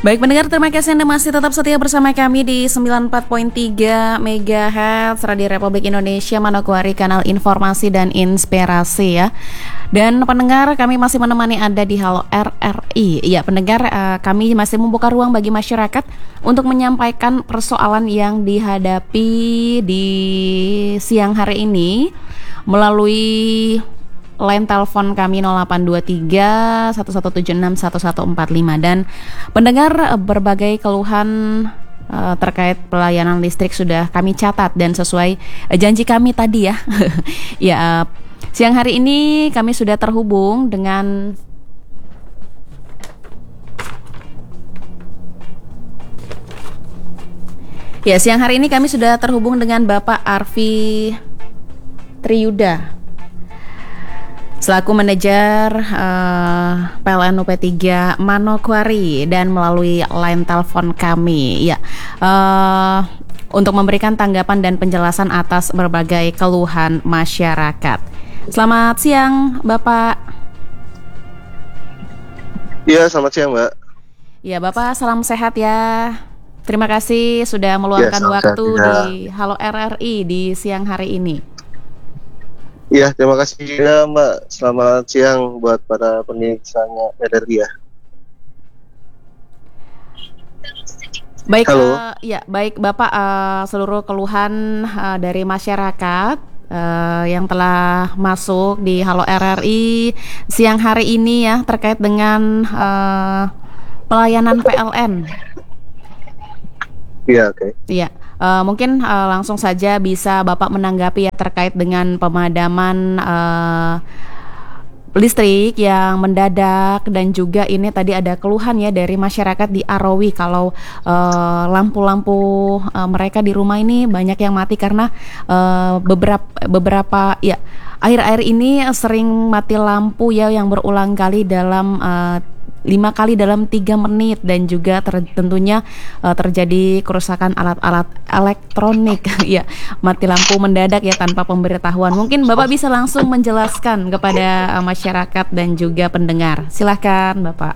Baik pendengar, terima kasih Anda masih tetap setia bersama kami di 94.3 MHz Radio Republik Indonesia Manokwari, kanal informasi dan inspirasi ya. Dan pendengar, kami masih menemani Anda di Halo RRI. Ya pendengar, kami masih membuka ruang bagi masyarakat untuk menyampaikan persoalan yang dihadapi di siang hari ini melalui line telepon kami 0823 1176 1145. Dan pendengar, berbagai keluhan terkait pelayanan listrik sudah kami catat dan sesuai janji kami tadi ya. Ya, siang hari ini kami sudah terhubung dengan siang hari ini kami sudah terhubung dengan Bapak Arfi Triyuda selaku manajer PLN UP3 Manokwari, dan melalui line telepon kami untuk memberikan tanggapan dan penjelasan atas berbagai keluhan masyarakat. Selamat siang Bapak. Iya, selamat siang Mbak. Ya Bapak, salam sehat ya. Terima kasih sudah meluangkan waktu di Halo RRI di siang hari ini. Iya, terima kasih juga Mbak. Selamat siang buat para pemirsanya RRI ya. Baik, baik Bapak, seluruh keluhan dari masyarakat yang telah masuk di Halo RRI siang hari ini ya terkait dengan pelayanan PLN. Iya, oke. Iya. Mungkin langsung saja bisa Bapak menanggapi ya terkait dengan pemadaman listrik yang mendadak, dan juga ini tadi ada keluhan ya dari masyarakat di Arawi kalau lampu-lampu mereka di rumah ini banyak yang mati karena beberapa ya akhir-akhir ini sering mati lampu ya yang berulang kali dalam 5 kali dalam 3 menit, dan juga tentunya terjadi kerusakan alat-alat elektronik ya, mati lampu mendadak ya tanpa pemberitahuan. Mungkin Bapak bisa langsung menjelaskan kepada masyarakat dan juga pendengar. Silahkan Bapak.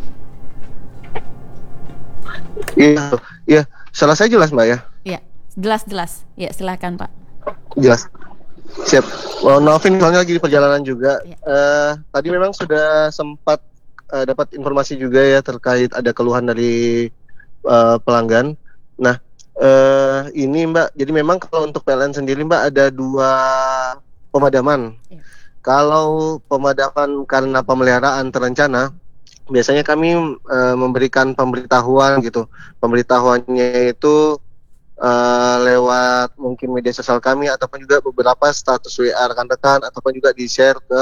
Iya, salah saya jelas Mbak ya? Iya, jelas. Ya, silahkan Pak. Jelas. Siap. Maafin soalnya lagi di perjalanan juga. Ya. Tadi memang sudah sempat dapat informasi juga ya terkait ada keluhan dari pelanggan. Nah, ini Mbak, jadi memang kalau untuk PLN sendiri Mbak ada 2 pemadaman. Ya. Kalau pemadaman karena pemeliharaan terencana, biasanya kami memberikan pemberitahuan gitu. Pemberitahuannya itu lewat mungkin media sosial kami, ataupun juga beberapa status WA rekan-rekan, ataupun juga di-share ke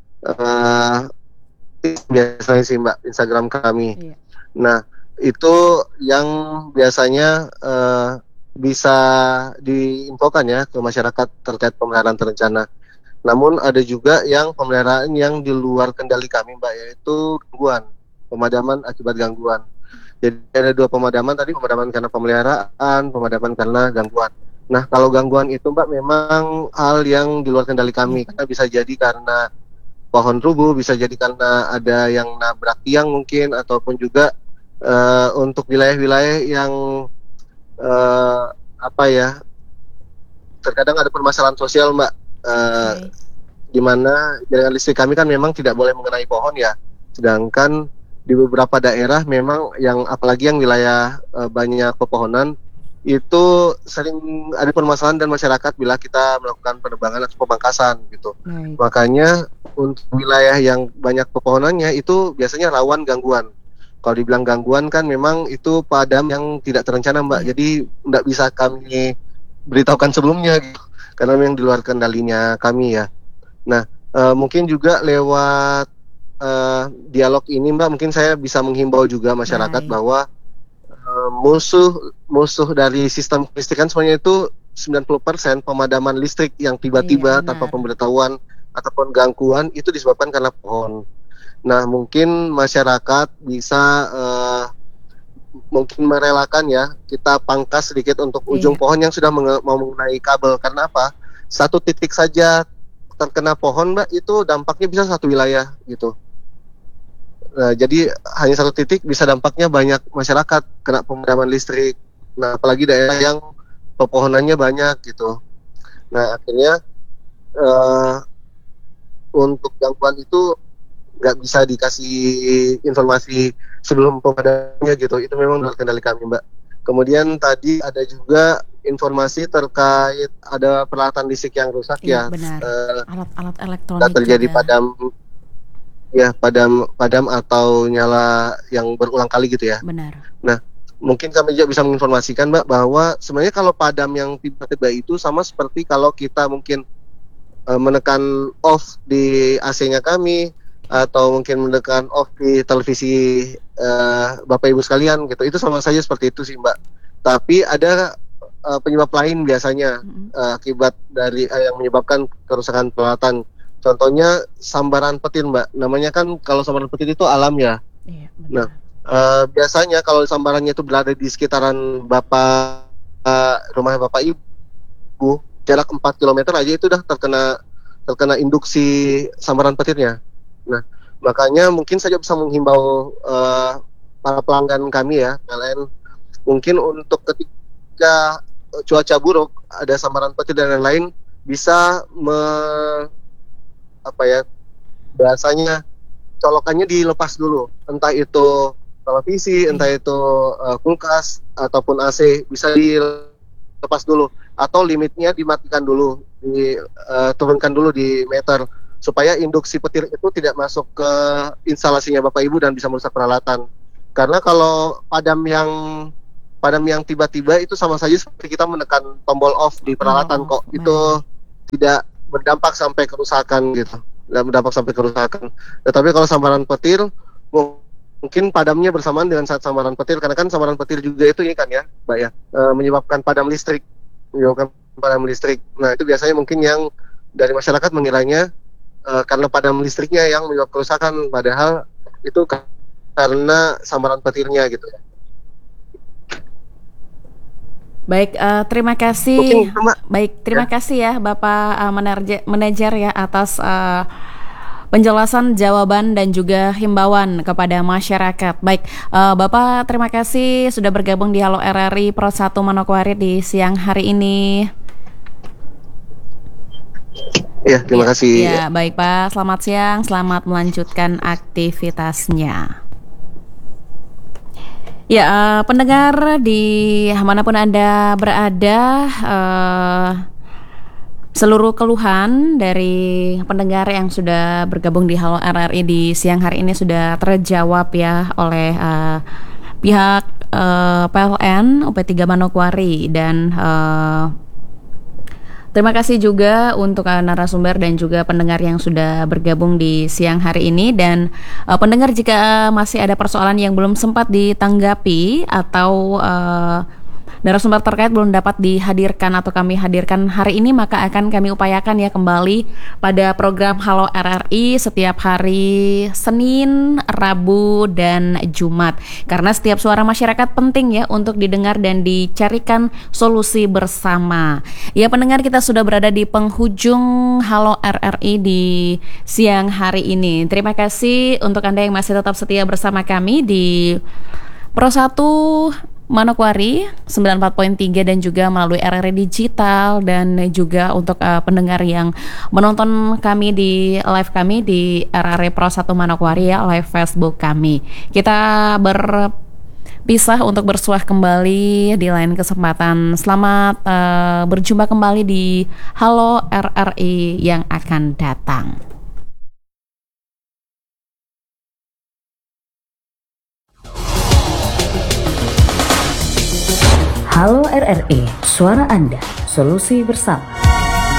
biasanya sih Mbak, Instagram kami. Iya. Nah, itu yang biasanya bisa diinfokan ya ke masyarakat terkait pemeliharaan terencana. Namun ada juga yang pemeliharaan yang di luar kendali kami Mbak, yaitu gangguan, pemadaman akibat gangguan. Jadi ada 2 pemadaman tadi, pemadaman karena pemeliharaan, pemadaman karena gangguan. Nah, kalau gangguan itu Mbak memang hal yang di luar kendali kami, karena bisa jadi karena pohon rubuh, bisa jadi karena ada yang nabrak tiang mungkin, ataupun juga untuk wilayah-wilayah yang terkadang ada permasalahan sosial Mbak, di mana jaringan listrik kami kan memang tidak boleh mengenai pohon ya, sedangkan di beberapa daerah memang yang apalagi yang wilayah banyak pepohonan itu sering ada permasalahan dan masyarakat bila kita melakukan penebangan atau pemangkasan gitu. Makanya untuk wilayah yang banyak pepohonannya itu biasanya rawan gangguan. Kalau dibilang gangguan kan memang itu padam yang tidak terencana Mbak. Jadi tidak bisa kami beritahukan sebelumnya gitu, karena memang di luar kendalinya kami ya. Nah, mungkin juga lewat dialog ini Mbak, mungkin saya bisa menghimbau juga masyarakat bahwa musuh dari sistem kelistrikan semuanya itu 90% pemadaman listrik yang tiba-tiba tanpa pemberitahuan ataupun gangguan itu disebabkan karena pohon. Nah, mungkin masyarakat bisa mungkin merelakan ya, kita pangkas sedikit untuk ujung pohon yang sudah mau mengenai kabel. Karena apa? 1 titik saja terkena pohon Mbak, itu dampaknya bisa 1 wilayah gitu. Nah, jadi hanya satu titik bisa dampaknya banyak masyarakat kena pemadaman listrik. Nah, apalagi daerah yang pepohonannya banyak gitu. Nah, akhirnya eh, untuk gangguan itu nggak bisa dikasih informasi sebelum pemadamannya gitu. Itu memang luar kendali kami, Mbak. Kemudian tadi ada juga informasi terkait ada peralatan listrik yang rusak Iya, ya. benar. Alat-alat Dan elektronik terjadi juga. padam atau nyala yang berulang kali gitu ya. Benar. Nah, mungkin kami juga bisa menginformasikan Mbak bahwa sebenarnya kalau padam yang tiba-tiba itu sama seperti kalau kita mungkin menekan off di AC-nya kami atau mungkin menekan off di televisi Bapak Ibu sekalian gitu. Itu sama saja seperti itu sih Mbak. Tapi ada penyebab lain biasanya akibat dari yang menyebabkan kerusakan peralatan. Contohnya sambaran petir Mbak. Namanya kan kalau sambaran petir itu alam ya. Iya, Nah, benar. biasanya kalau sambarannya itu berada di sekitaran rumah Bapak Ibu, jarak 4 km aja itu udah terkena induksi sambaran petirnya. Nah, makanya mungkin saja bisa menghimbau para pelanggan kami ya, PLN, mungkin untuk ketika cuaca buruk, ada sambaran petir dan lain-lain, bisa bahasanya colokannya dilepas dulu, entah itu televisi, entah itu kulkas ataupun AC bisa dilepas dulu, atau limitnya dimatikan dulu, diturunkan dulu di meter supaya induksi petir itu tidak masuk ke instalasinya Bapak Ibu dan bisa merusak peralatan. Karena kalau padam yang tiba-tiba itu sama saja seperti kita menekan tombol off di peralatan kok. Itu tidak berdampak sampai kerusakan gitu. Tidak berdampak sampai kerusakan. Tetapi kalau sambaran petir mungkin padamnya bersamaan dengan saat sambaran petir, karena kan sambaran petir juga itu ini kan ya, Mbak ya, menyebabkan padam listrik. Nah, itu biasanya mungkin yang dari masyarakat mengiranya karena padam listriknya yang menyebabkan kerusakan, padahal itu karena sambaran petirnya gitu. Baik, terima kasih. Mungkin, Terima kasih ya Bapak manajer ya atas penjelasan, jawaban dan juga himbauan kepada masyarakat. Baik, Bapak terima kasih sudah bergabung di Halo RRI Pro 1 Manokwari di siang hari ini. Ya, terima kasih. Ya, baik Pak. Selamat siang, selamat melanjutkan aktivitasnya. Ya, pendengar di manapun Anda berada, seluruh keluhan dari pendengar yang sudah bergabung di Halo RRI di siang hari ini sudah terjawab ya oleh pihak PLN UP3 Manokwari, dan terima kasih juga untuk narasumber dan juga pendengar yang sudah bergabung di siang hari ini. Dan pendengar, jika masih ada persoalan yang belum sempat ditanggapi atau narasumber terkait belum dapat dihadirkan atau kami hadirkan hari ini, maka akan kami upayakan ya kembali pada program Halo RRI setiap hari Senin, Rabu, dan Jumat. Karena setiap suara masyarakat penting ya untuk didengar dan dicarikan solusi bersama. Ya pendengar, kita sudah berada di penghujung Halo RRI di siang hari ini. Terima kasih untuk Anda yang masih tetap setia bersama kami di Pro 1 Manokwari 94.3 dan juga melalui RRI Digital, dan juga untuk pendengar yang menonton kami di live kami di RRI Pro 1 Manokwari ya, live Facebook kami. Kita berpisah untuk bersuah kembali di lain kesempatan. Selamat berjumpa kembali di Halo RRI yang akan datang. Halo RRI, suara Anda, solusi bersama.